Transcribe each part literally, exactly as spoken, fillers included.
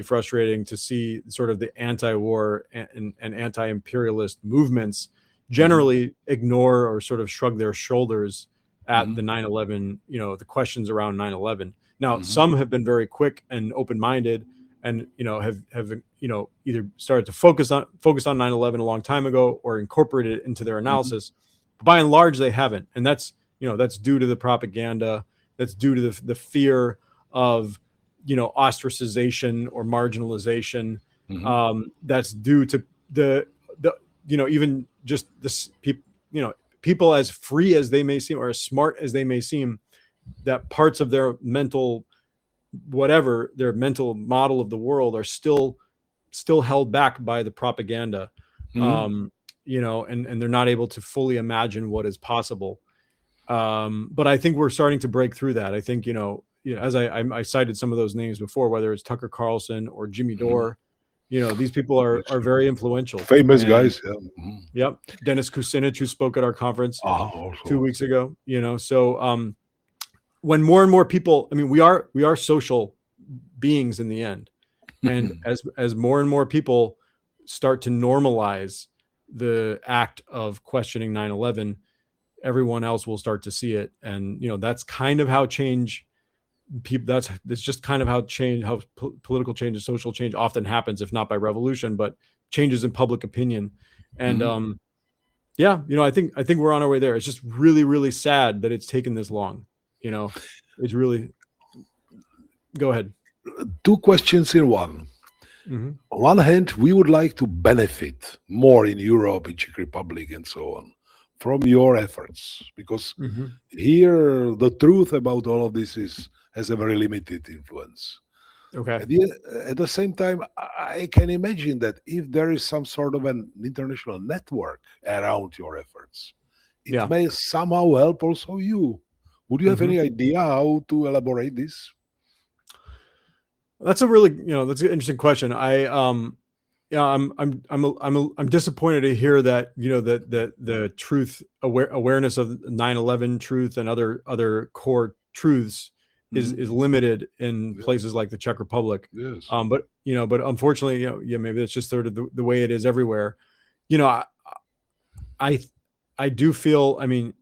frustrating to see sort of the anti-war and, and anti-imperialist movements generally mm-hmm. ignore or sort of shrug their shoulders at mm-hmm. the nine eleven, you know, the questions around nine eleven. Now, mm-hmm. some have been very quick and open-minded and, you know, have, have, you know, either started to focus on focus on nine eleven a long time ago or incorporated it into their analysis. Mm-hmm. By and large, they haven't. And that's, you know, that's due to the propaganda. That's due to the, the fear of, you know, ostracization or marginalization. Mm-hmm. Um, that's due to the, the, you know, even just this people, you know, people as free as they may seem or as smart as they may seem, that parts of their mental, whatever their mental model of the world are still, still held back by the propaganda. Mm-hmm. Um, you know, and, and they're not able to fully imagine what is possible. Um, but I think we're starting to break through that. I think, you know, you know, as I, I, I cited some of those names before, whether it's Tucker Carlson or Jimmy Dore, you know, these people are are very influential, famous and, guys. Yeah. Mm-hmm. Yep, Dennis Kucinich, who spoke at our conference oh, two weeks ago. You know, so um, when more and more people, I mean, we are we are social beings in the end, and as as more and more people start to normalize the act of questioning nine eleven, everyone else will start to see it, and you know, that's kind of how change. People, that's that's just kind of how change, how po- political change and social change often happens, if not by revolution, but changes in public opinion. And mm-hmm. um, yeah, you know, I think I think we're on our way there. It's just really, really sad that it's taken this long. You know, it's really. Go ahead. Two questions in one. Mm-hmm. On one hand, we would like to benefit more in Europe, in Czech Republic, and so on, from your efforts, because mm-hmm. here the truth about all of this is. Has a very limited influence. Okay. At the, at the same time, I can imagine that if there is some sort of an international network around your efforts, it yeah. may somehow help also you. Would you have mm-hmm. any idea how to elaborate this? That's a really, you know, that's an interesting question. I, um, yeah, I'm, I'm, I'm, a, I'm, a, I'm disappointed to hear that, you know, that the the truth aware awareness of nine eleven truth and other other core truths. Is is limited in yes. places like the Czech Republic, yes. um, but you know, but unfortunately, you know, yeah, maybe it's just sort of the, the way it is everywhere. You know, I, I, I do feel. I mean,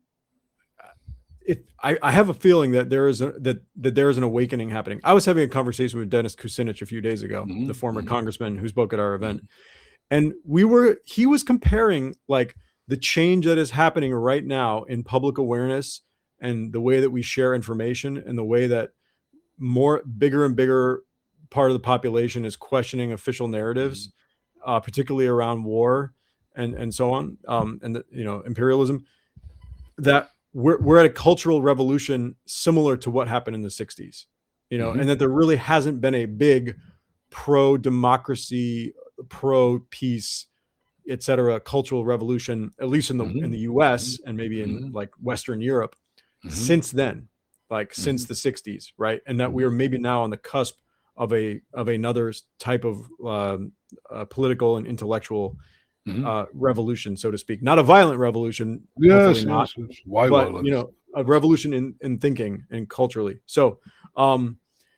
it. I, I have a feeling that there is a that that there is an awakening happening. I was having a conversation with Dennis Kucinich a few days ago, mm-hmm. the former mm-hmm. congressman who spoke at our event, and we were. He was comparing like the change that is happening right now in public awareness. And the way that we share information and the way that more bigger and bigger part of the population is questioning official narratives, mm-hmm. uh, particularly around war and, and so on. Um, and, the, you know, imperialism, that we're, we're at a cultural revolution similar to what happened in the sixties, you know, mm-hmm. and that there really hasn't been a big pro democracy, pro peace, et cetera, cultural revolution, at least in the, mm-hmm. in the U S mm-hmm. and maybe in mm-hmm. like Western Europe. Mm-hmm. Since then, like mm-hmm. since the sixties, right? And that we are maybe now on the cusp of a of another type of um, uh, political and intellectual mm-hmm. uh, revolution, so to speak. Not a violent revolution, yes, not, yes, yes. Why but violence? You know, a revolution in in thinking and culturally. So, um,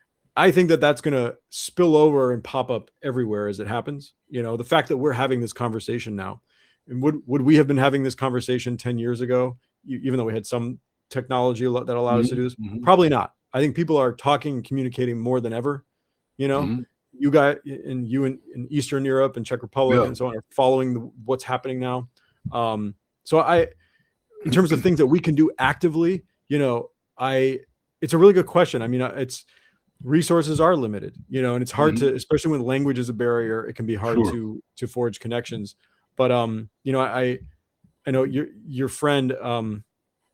I think that that's going to spill over and pop up everywhere as it happens. You know, the fact that we're having this conversation now, and would would we have been having this conversation ten years ago, even though we had some technology that allowed mm-hmm. us to do this? Mm-hmm. Probably not. I think people are talking and communicating more than ever. You know, mm-hmm. you guys and you in, in Eastern Europe and Czech Republic yeah. and so on are following the, what's happening now. Um, so I, in terms of things that we can do actively, you know, I, it's a really good question. I mean, it's resources are limited, you know, and it's hard mm-hmm. to, especially when language is a barrier, it can be hard sure. to, to forge connections. But, um, you know, I, I know your, your friend, um,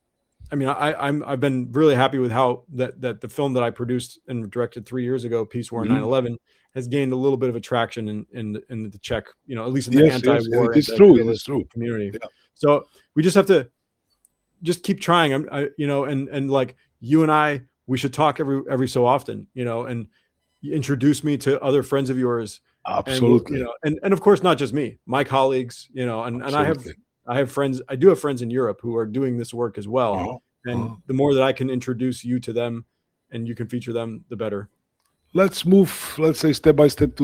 I mean, I, I'm I've been really happy with how that that the film that I produced and directed three years ago, Peace, War, mm-hmm. nine eleven, has gained a little bit of attraction in in in the Czech, you know, at least in the yes, anti-war yes, it's true, it's true. community. Yeah. So we just have to just keep trying. I'm, I, you know, and and like you and I, we should talk every every so often, you know, and introduce me to other friends of yours. Absolutely. And, you know, and and of course not just me, my colleagues, you know, and, and I have. I have friends, I do have friends in Europe who are doing this work as well. Uh-huh. And uh-huh. the more that I can introduce you to them and you can feature them, the better. Let's move, let's say step by step to